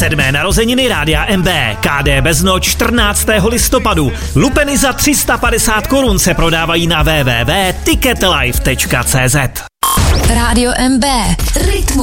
7. narozeniny Rádia MB. KD Bezno 14. listopadu. Lupeny za 350 korun se prodávají na www.ticketlife.cz. Rádio MB. Rytmus.